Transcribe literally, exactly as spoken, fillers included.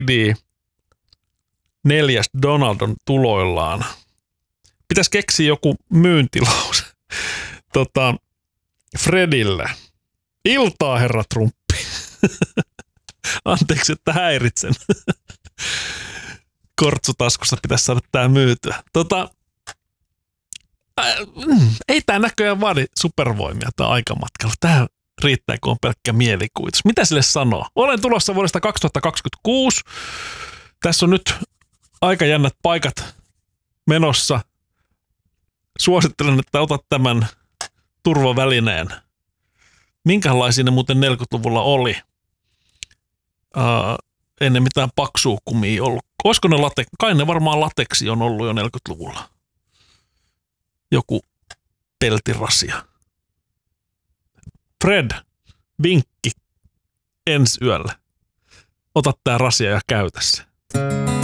Freddy neljäs Donald on tuloillaan. Pitäisi keksiä joku myyntilause tota, Fredille. Iltaa, herra Trumpi. Anteeksi, että häiritsen. Kortsutaskussa pitäisi saada tää myytyä. Tota, äh, ei tää näköjään vaadi supervoimia tää aikamatkalla. Tää riittää, kun on pelkkä mielikuvitus. Mitä sille sanoo? Olen tulossa vuodesta kaksituhattakaksikymmentäkuusi. Tässä on nyt aika jännät paikat menossa. Suosittelen, että otat tämän turvavälineen. Minkälaisia ne muuten neljäkymmentäluvulla oli? Uh, ennen mitään paksua kumia ollut. Olisiko ne late- kai ne varmaan lateksi on ollut jo neljäkymmentäluvulla. Joku peltirasia. Fred, vinkki ensi yöllä. Ota tää rasia ja käytä se.